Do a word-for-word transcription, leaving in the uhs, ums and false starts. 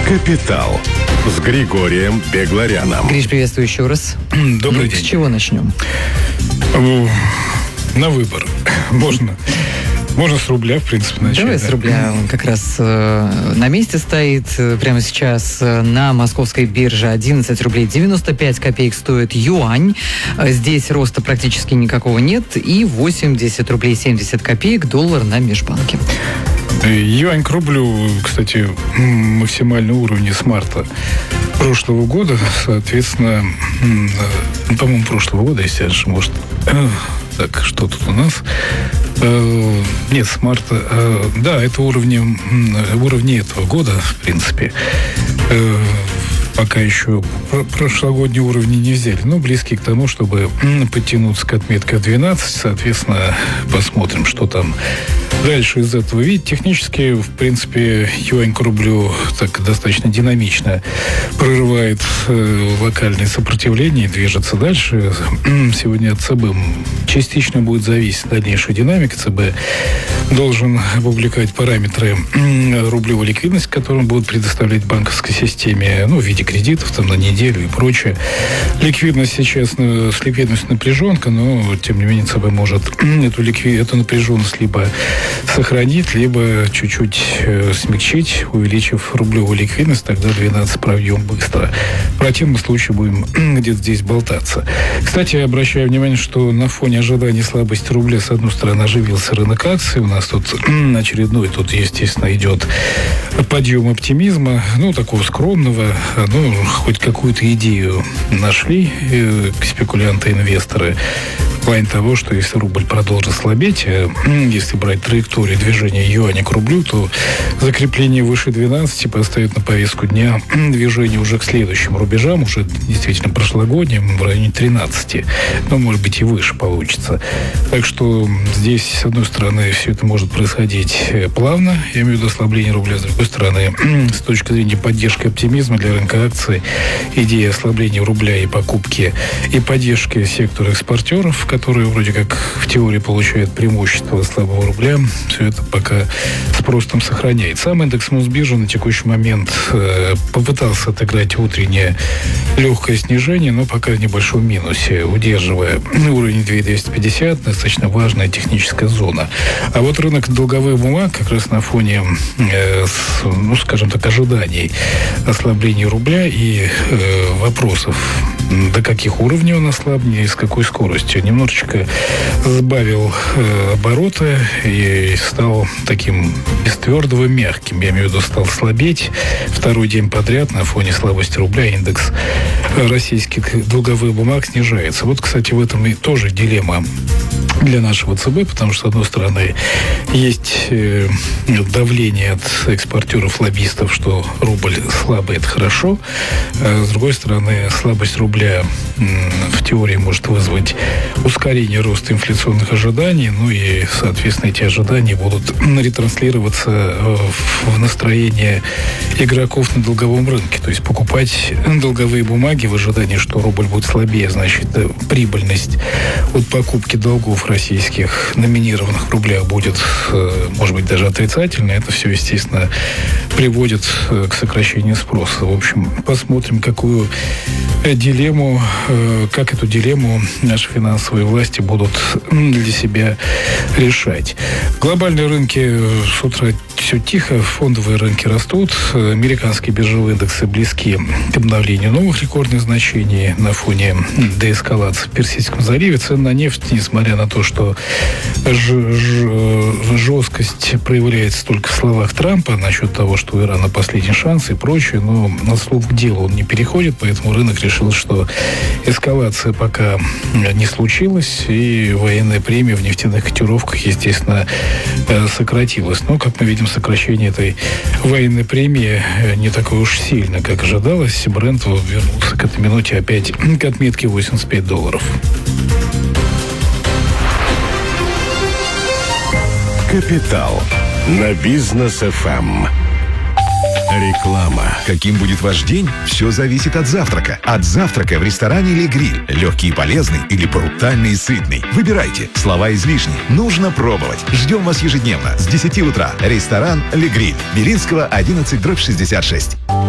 «Капитал» с Григорием Бегларяном. Гриш, приветствую еще раз. Добрый ну, день. С чего начнем? На выбор. Можно. Можно с рубля, в принципе, начать. Давай да. с рубля. Он как раз э, на месте стоит. Прямо сейчас э, на московской бирже одиннадцать рублей девяносто пять копеек стоит юань. Э, Здесь роста практически никакого нет. И восемьдесят рублей семьдесят копеек доллар на межбанке. Юань к рублю, кстати, максимальный уровень с марта прошлого года. Соответственно, ну, по-моему, прошлого года, если я же, может... Так, что тут у нас? Э, нет, с марта. Э, да, это уровни, уровни этого года, в принципе. Э, пока еще прошлогодние уровни не взяли, но близкие к тому, чтобы подтянуться к отметке двенадцать. Соответственно, посмотрим, что там дальше из этого. Видите, технически, в принципе, юань к рублю так достаточно динамично прорывает э, локальное сопротивление и движется дальше. Сегодня от ЦБ частично будет зависеть дальнейшая динамика. ЦБ должен опубликовать параметры рублевой ликвидности, которые он будет предоставлять банковской системе, ну, в виде кредитов там на неделю и прочее. Ликвидность сейчас, с ликвидностью напряженка, но, тем не менее, ЦБ может эту, ликви... эту напряженность либо сохранить, либо чуть-чуть э, смягчить, увеличив рублевую ликвидность, тогда двенадцать пробьем быстро. В противном случае будем где-то здесь болтаться. Кстати, я обращаю внимание, что на фоне ожидания слабости рубля, с одной стороны, оживился рынок акций. У нас тут очередной, тут, естественно, идет подъем оптимизма, ну, такого скромного, ну, хоть какую-то идею нашли э, спекулянты-инвесторы в плане того, что если рубль продолжит слабеть, э, если брать траекторию движения юаня к рублю, то закрепление выше двенадцати поставит на повестку дня движение уже к следующим рубежам, уже действительно прошлогодним, в районе тринадцати. Но, может быть, и выше получится. Так что здесь, с одной стороны, все это может происходить плавно, я имею в виду ослабление рубля, с другой стороны, с точки зрения поддержки оптимизма для рынка акций, идея ослабления рубля и покупки, и поддержки сектора экспортеров, которые вроде как в теории получают преимущество слабого рубля, все это пока спрос там сохраняет. Сам индекс Мосбиржи на текущий момент э, попытался отыграть утреннее легкое снижение, но пока в небольшом минусе, удерживая уровень две тысячи двести пятьдесят, достаточно важная техническая зона. А вот рынок долговых бумаг как раз на фоне, э, с, ну, скажем так, ожиданий ослабления рубля и э, вопросов, до каких уровней он ослабнет и с какой скоростью, немножечко сбавил э, обороты и стал таким бествердого мягким. Я имею в виду, стал слабеть. Второй день подряд на фоне слабости рубля индекс российских долговых бумаг снижается. Вот, кстати, в этом и тоже дилемма для нашего ЦБ, потому что, с одной стороны, есть э, давление от экспортеров-лоббистов, что рубль слабый, это хорошо. А с другой стороны, слабость рубля э, в теории может вызвать ускорение роста инфляционных ожиданий, ну и, соответственно, эти ожидания будут ретранслироваться в, в настроение игроков на долговом рынке. То есть покупать долговые бумаги в ожидании, что рубль будет слабее, значит, прибыльность от покупки долгов российских, номинированных в рублях, будет, может быть, даже отрицательной. Это все, естественно, приводит к сокращению спроса. В общем, посмотрим, какую дилемму, как эту дилемму наши финансовые власти будут для себя решать. Глобальные рынки с утра все тихо, фондовые рынки растут, американские биржевые индексы близки к обновлению новых рекордных значений на фоне деэскалации в Персидском заливе. Цены на нефть, несмотря на то, что ж- ж- жесткость проявляется только в словах Трампа насчет того, что у Ирана последний шанс и прочее, но на слов к делу он не переходит, поэтому рынок решил, что эскалация пока не случилась, и военная премия в нефтяных котировках, естественно, сократилась. Но, как мы видим, сокращение этой военной премии не такое уж сильно, как ожидалось. Брент вернулся к этой минуте опять к отметке восемьдесят пять долларов. «Капитал» на Бизнес эф эм. Реклама. Каким будет ваш день? Все зависит от завтрака. От завтрака в ресторане «Ле Гриль». Легкий и полезный или брутальный и сытный. Выбирайте. Слова излишни. Нужно пробовать. Ждем вас ежедневно с десяти утра. Ресторан «Ле Гриль». Белинского, одиннадцать, дробь шестьдесят шесть.